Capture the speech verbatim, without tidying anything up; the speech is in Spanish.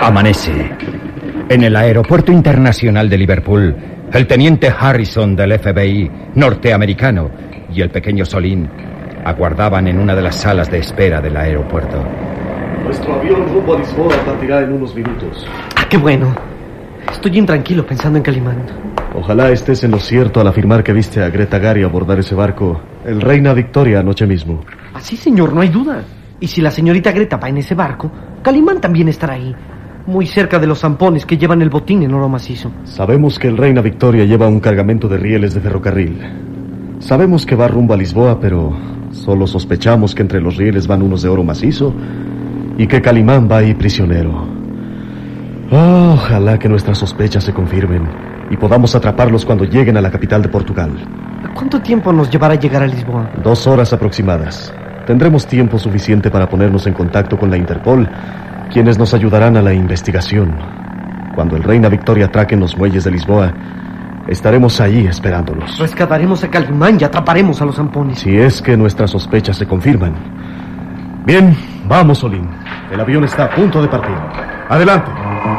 Amanece. En el aeropuerto internacional de Liverpool, el teniente Harrison del F B I norteamericano y el pequeño Solín aguardaban en una de las salas de espera del aeropuerto. Nuestro avión rumbo a Lisboa partirá en unos minutos. Ah, qué bueno. Estoy intranquilo pensando en Calimán. Ojalá estés en lo cierto al afirmar que viste a Greta Gary abordar ese barco, el Reina Victoria, anoche mismo. Así, señor, no hay duda. Y si la señorita Greta va en ese barco, Calimán también estará ahí, muy cerca de los zampones que llevan el botín en oro macizo. Sabemos que el Reina Victoria lleva un cargamento de rieles de ferrocarril. Sabemos que va rumbo a Lisboa, pero solo sospechamos que entre los rieles van unos de oro macizo y que Calimán va ahí prisionero. Oh, ojalá que nuestras sospechas se confirmen y podamos atraparlos cuando lleguen a la capital de Portugal. ¿Cuánto tiempo nos llevará a llegar a Lisboa? Dos horas aproximadas. Tendremos tiempo suficiente para ponernos en contacto con la Interpol, quienes nos ayudarán a la investigación. Cuando el Reina Victoria atraque en los muelles de Lisboa, estaremos allí esperándolos. Rescataremos a Calimán y atraparemos a los zampones. Si es que nuestras sospechas se confirman. Bien, vamos, Solín. El avión está a punto de partir. Adelante.